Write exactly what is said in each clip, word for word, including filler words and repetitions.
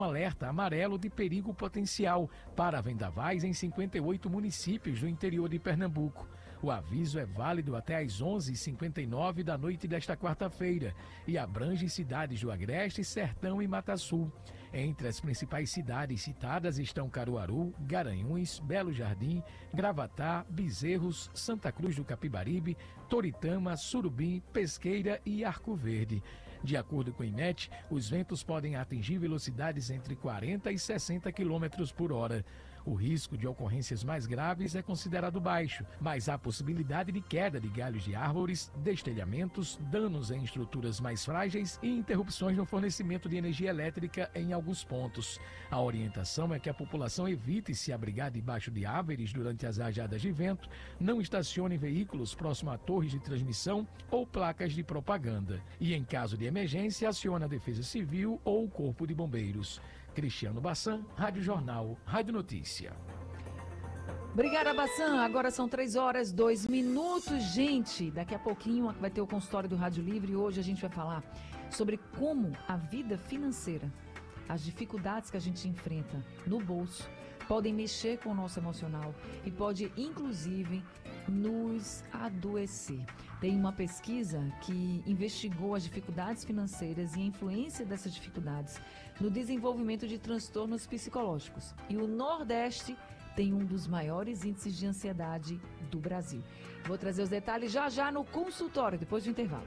alerta amarelo de perigo potencial para vendavais em cinquenta e oito municípios do interior de Pernambuco. O aviso é válido até às onze e cinquenta e nove da noite desta quarta-feira e abrange cidades do Agreste, Sertão e Mata Sul. Entre as principais cidades citadas estão Caruaru, Garanhuns, Belo Jardim, Gravatá, Bezerros, Santa Cruz do Capibaribe, Toritama, Surubim, Pesqueira e Arco Verde. De acordo com o IMET, os ventos podem atingir velocidades entre quarenta e sessenta quilômetros por hora. O risco de ocorrências mais graves é considerado baixo, mas há possibilidade de queda de galhos de árvores, destelhamentos, danos em estruturas mais frágeis e interrupções no fornecimento de energia elétrica em alguns pontos. A orientação é que a população evite se abrigar debaixo de árvores durante as rajadas de vento, não estacione veículos próximo a torres de transmissão ou placas de propaganda. E em caso de emergência, acione a Defesa Civil ou o Corpo de Bombeiros. Cristiano Bassan, Rádio Jornal, Rádio Notícia. Obrigada, Bassan. Agora são três horas, dois minutos. Gente, daqui a pouquinho vai ter o consultório do Rádio Livre e hoje a gente vai falar sobre como a vida financeira, as dificuldades que a gente enfrenta no bolso, podem mexer com o nosso emocional e pode, inclusive, nos adoecer. Tem uma pesquisa que investigou as dificuldades financeiras e a influência dessas dificuldades no desenvolvimento de transtornos psicológicos. E o Nordeste tem um dos maiores índices de ansiedade do Brasil. Vou trazer os detalhes já já no consultório, depois do intervalo.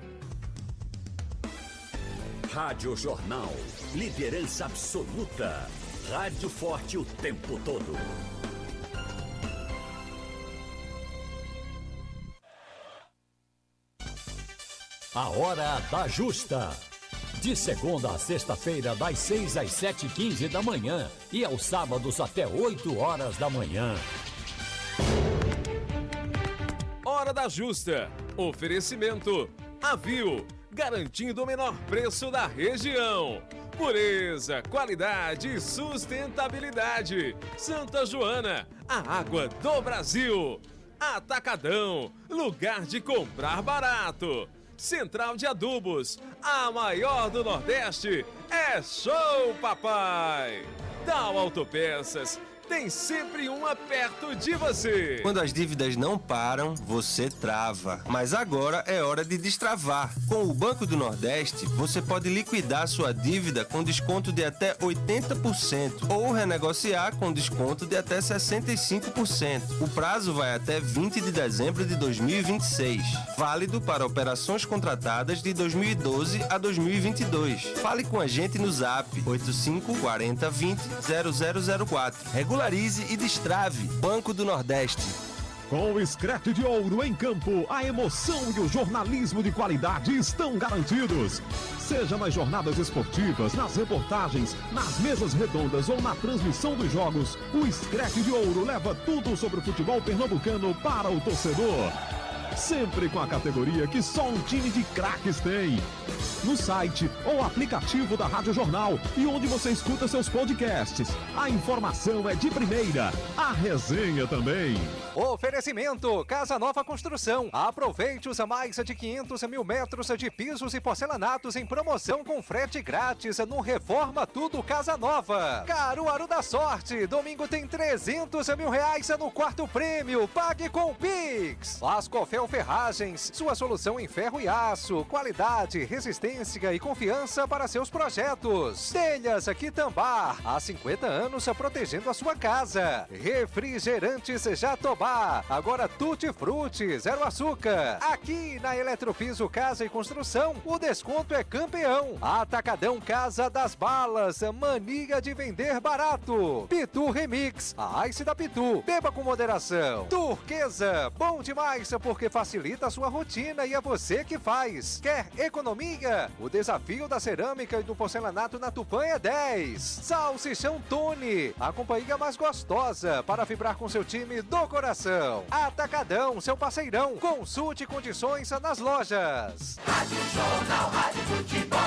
Rádio Jornal, liderança absoluta. Rádio forte o tempo todo. A Hora da Justa. De segunda a sexta-feira, das seis às sete e quinze da manhã e aos sábados até oito horas da manhã. Hora da Justa. Oferecimento Avil, garantindo o menor preço da região. Pureza, qualidade e sustentabilidade. Santa Joana, a água do Brasil. Atacadão, lugar de comprar barato. Central de Adubos, a maior do Nordeste. É show, papai! Dal Autopeças, tem sempre uma perto de você. Quando as dívidas não param, você trava. Mas agora é hora de destravar. Com o Banco do Nordeste, você pode liquidar sua dívida com desconto de até oitenta por cento ou renegociar com desconto de até sessenta e cinco por cento. O prazo vai até vinte de dezembro de dois mil e vinte e seis. Válido para operações contratadas de dois mil e doze a dois mil e vinte e dois. Fale com a gente no Zap oito cinco quatro zero dois zero zero zero zero quatro. Regularize e destrave. Banco do Nordeste. Com o Screte de Ouro em campo, a emoção e o jornalismo de qualidade estão garantidos. Seja nas jornadas esportivas, nas reportagens, nas mesas redondas ou na transmissão dos jogos, o Screte de Ouro leva tudo sobre o futebol pernambucano para o torcedor. Sempre com a categoria que só um time de craques tem. No site ou aplicativo da Rádio Jornal e onde você escuta seus podcasts. A informação é de primeira, a resenha também. Oferecimento Casa Nova Construção. Aproveite os mais de quinhentos mil metros de pisos e porcelanatos em promoção com frete grátis no Reforma Tudo Casa Nova. Caruaru da Sorte. Domingo tem trezentos mil reais no quarto prêmio. Pague com o Pix. Lascofel Ferragens. Sua solução em ferro e aço. Qualidade, resistência e confiança para seus projetos. Telhas Quitambar. Há cinquenta anos protegendo a sua casa. Refrigerantes Jatobá. Agora Tutti Frutti, zero açúcar. Aqui na Eletropiso Casa e Construção, o desconto é campeão. Atacadão Casa das Balas. Mania de vender barato. Pitu Remix. A Ice da Pitu. Beba com moderação. Turquesa. Bom demais porque facilita a sua rotina e é você que faz. Quer economia? O desafio da cerâmica e do porcelanato na Tupã é dez. Salsichão Tony. A companhia mais gostosa para vibrar com seu time do coração. Atacadão, seu parceirão. Consulte condições nas lojas. Rádio Jornal, Rádio Futebol.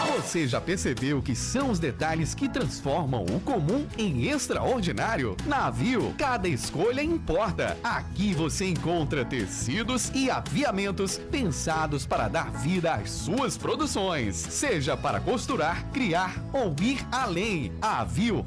Você já percebeu que são os detalhes que transformam o comum em extraordinário? Na Avio, cada escolha importa. Aqui você encontra tecidos e aviamentos pensados para dar vida às suas produções. Seja para costurar, criar ou ir além. A Avio